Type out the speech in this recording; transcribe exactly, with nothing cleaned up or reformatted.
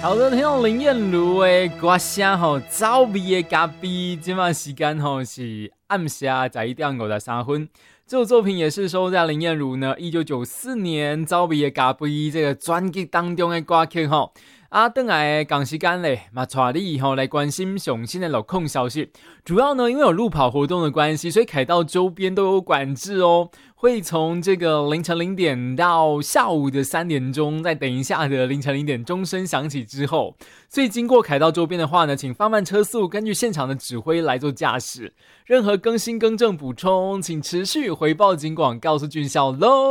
好的，听到林彦如的歌声吼，走味的咖啡，今晚时间吼是暗下十一点五十三分。这首作品也是收在林彦如呢一九九四年《走味的咖啡》这个专辑当中的歌曲吼。啊，等来赶时间嘞，嘛带你吼来关心上新的路控消息。主要呢，因为有路跑活动的关系，所以凯道周边都有管制哦。会从这个凌晨零点到下午的三点钟，再等一下的凌晨零点钟声响起之后，所以经过凯道周边的话呢，请放慢车速，根据现场的指挥来做驾驶。任何更新更正补充，请持续回报警广告诉军校喽。